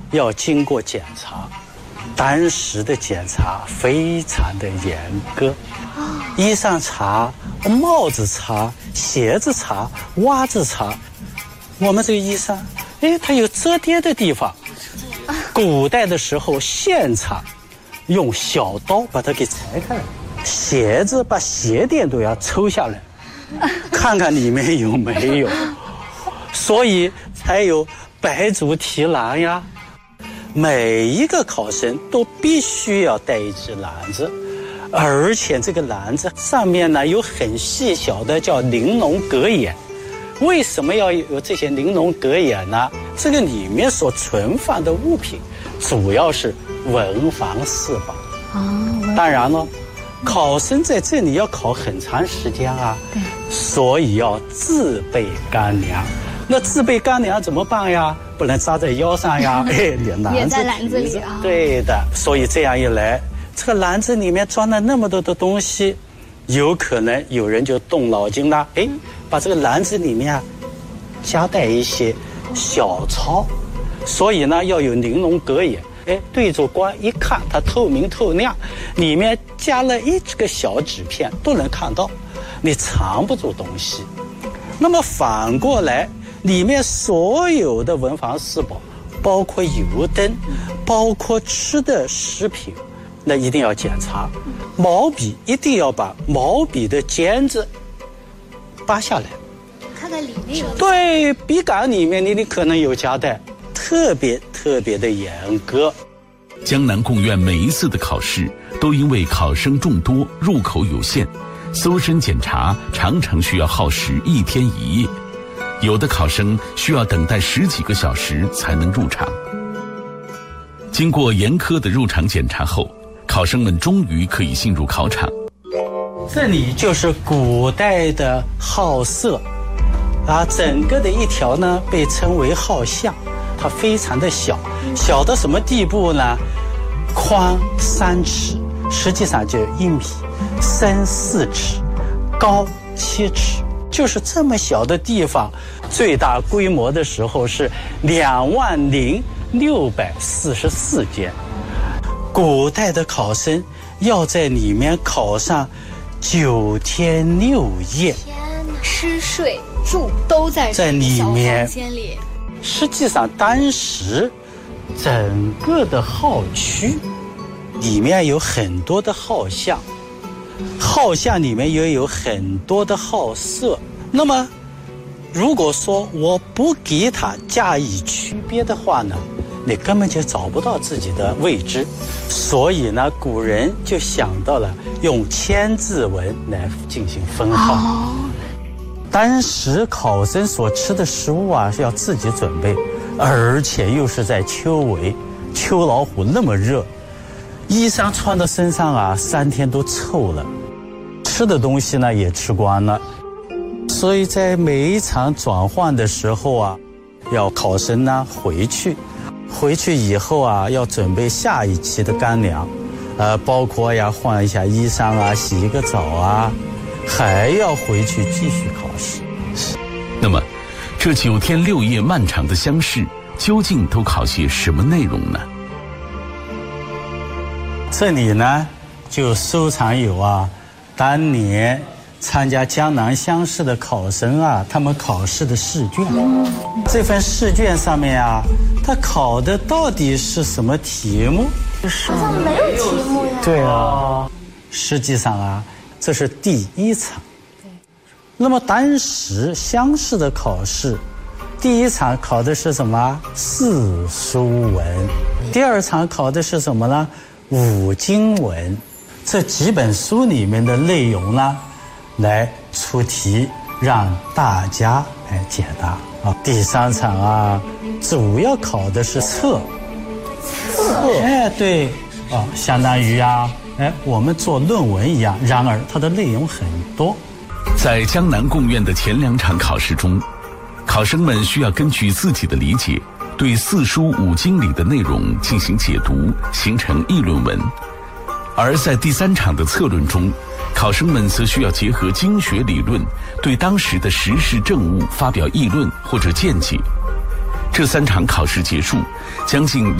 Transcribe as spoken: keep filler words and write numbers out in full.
要经过检查，当时的检查非常的严格，衣裳查，帽子查，鞋子查，袜子查。我们这个衣裳，哎，它有折叠的地方。古代的时候现场用小刀把它给裁开来，鞋子把鞋垫都要抽下来，看看里面有没有，所以才有白足提篮呀。每一个考生都必须要带一只篮子，而且这个篮子上面呢有很细小的叫玲珑格眼。为什么要有这些玲珑格眼呢？这个里面所存放的物品主要是文房四宝。哦，当然了，考生在这里要考很长时间啊，对，所以要自备干粮。那自备干粮怎么办呀？不能扎在腰上呀，哎， 也在篮子里啊。 对的，所以这样一来，这个篮子里面装了那么多的东西，有可能有人就动脑筋了，哎，把这个篮子里面啊夹带一些小钞，所以呢要有玲珑格眼，哎，对着光一看，它透明透亮，里面加了一个小纸片都能看到，你藏不住东西。那么反过来，里面所有的文房四宝，包括油灯，包括吃的食品，那一定要检查。毛笔一定要把毛笔的尖子拔下来， 看看里面有。 对，笔杆里面你你可能有夹带，特别特别的严格。 江南贡院每一次的考试都因为考生众多，入口有限，搜身检查常常需要耗时一天一夜，有的考生需要等待十几个小时才能入场。经过严苛的入场检查后，考生们终于可以进入考场。 这里就是古代的号瑟啊，整个的一条呢被称为号巷，它非常的小，小到什么地步呢？宽三尺，实际上就一米，深四尺，高七尺，就是这么小的地方。最大规模的时候是两万零六百四十四间。古代的考生要在里面考上九天六夜， 天哪，吃睡住都在在里面。 小房间里， 实际上当时整个的号区里面有很多的号巷，号巷里面也有很多的号舍。那么如果说我不给它加以区别的话呢，你根本就找不到自己的位置。所以呢，古人就想到了用千字文来进行分号。哦，当时考生所吃的食物啊是要自己准备，而且又是在秋围，秋老虎那么热，衣裳穿到身上啊三天都臭了，吃的东西呢也吃光了。所以在每一场转换的时候啊，要考生呢回去回去以后啊要准备下一期的干粮，呃，包括呀换一下衣裳啊，洗一个澡啊，还要回去继续考试。 那么这九天六夜漫长的乡试究竟都考些什么内容呢？ 这里呢就收藏有啊当年参加江南乡试的考生啊，他们考试的试卷。这份试卷上面啊，他考的到底是什么题目？ 好像没有题目呀。 对啊，实际上啊，这是第一场。那么当时乡试的考试，第一场考的是什么？四书文。第二场考的是什么呢？五经文。这几本书里面的内容呢，来出题让大家来解答啊。第三场啊，主要考的是测。测，哎，对啊，相当于啊，哎，我们做论文一样。然而，它的内容很多。 在江南贡院的前两场考试中，考生们需要根据自己的理解，对四书五经里的内容进行解读，形成议论文。而在第三场的策论中，考生们则需要结合经学理论，对当时的时事政务发表议论或者见解。这三场考试结束，将近